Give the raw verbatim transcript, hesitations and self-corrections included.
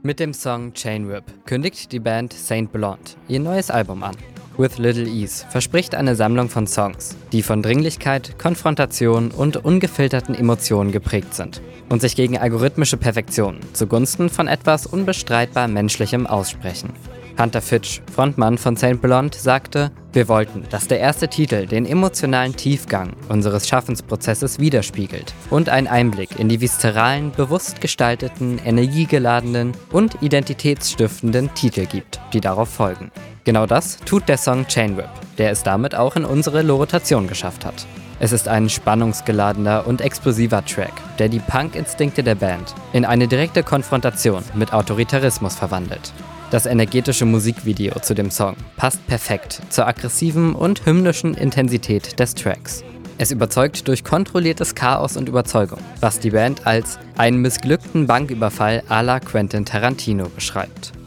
Mit dem Song Chain Whip kündigt die Band Saint Blonde ihr neues Album an. With Little Ease verspricht eine Sammlung von Songs, die von Dringlichkeit, Konfrontation und ungefilterten Emotionen geprägt sind und sich gegen algorithmische Perfektion zugunsten von etwas unbestreitbar Menschlichem aussprechen. Hunter Fitch, Frontmann von Saint Blonde, sagte: „Wir wollten, dass der erste Titel den emotionalen Tiefgang unseres Schaffensprozesses widerspiegelt und einen Einblick in die viszeralen, bewusst gestalteten, energiegeladenen und identitätsstiftenden Titel gibt, die darauf folgen." Genau das tut der Song Chain Whip, der es damit auch in unsere Loration geschafft hat. Es ist ein spannungsgeladener und explosiver Track, der die Punk-Instinkte der Band in eine direkte Konfrontation mit Autoritarismus verwandelt. Das energetische Musikvideo zu dem Song passt perfekt zur aggressiven und hymnischen Intensität des Tracks. Es überzeugt durch kontrolliertes Chaos und Überzeugung, was die Band als einen missglückten Banküberfall à la Quentin Tarantino beschreibt.